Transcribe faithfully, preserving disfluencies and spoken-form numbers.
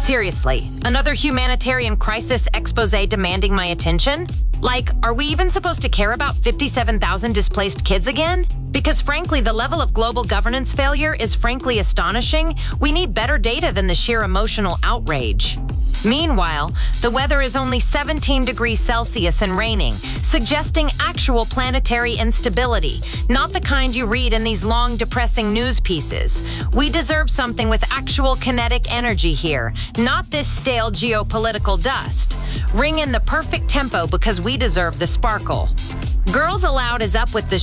Seriously, another humanitarian crisis expose demanding my attention? Like, are we even supposed to care about fifty-seven thousand displaced kids again? Because frankly, the level of global governance failure is frankly astonishing. We need better data than the sheer emotional outrage. Meanwhile, the weather is only seventeen degrees Celsius and raining, suggesting actual planetary instability, not the kind you read in these long, depressing news pieces. We deserve something with actual kinetic energy here, not this stale geopolitical dust. Ring in the perfect tempo because we deserve the sparkle. Girls Aloud is up with the